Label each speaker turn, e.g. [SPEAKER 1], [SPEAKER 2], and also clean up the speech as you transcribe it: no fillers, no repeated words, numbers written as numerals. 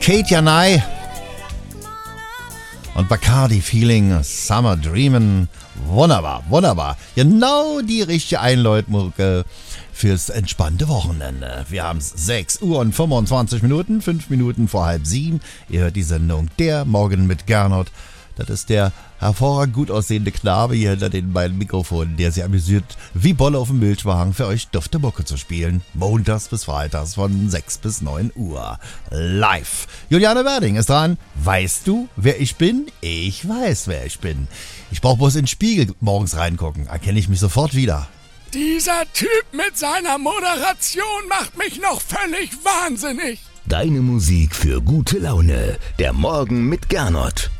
[SPEAKER 1] Kate Janai und Bacardi Feeling, Summer Dreamin'. Wunderbar, wunderbar. Genau die richtige Einläutmucke fürs entspannte Wochenende. Wir haben es 6 Uhr und 25 Minuten, 5 Minuten vor 6:30. Ihr hört die Sendung Der Morgen mit Gernot. Das ist der hervorragend gut aussehende Knabe hier hinter den beiden Mikrofonen, der sich amüsiert, wie Bolle auf dem Milchwagen für euch dufte Mucke zu spielen. Montags bis freitags von 6 bis 9 Uhr. Live. Juliane Werding ist dran. Weißt du, wer ich bin? Ich weiß, wer ich bin. Ich brauche bloß in den Spiegel morgens reingucken. Erkenne ich mich sofort wieder.
[SPEAKER 2] Dieser Typ mit seiner Moderation macht mich noch völlig wahnsinnig.
[SPEAKER 3] Deine Musik für gute Laune. Der Morgen mit Gernot.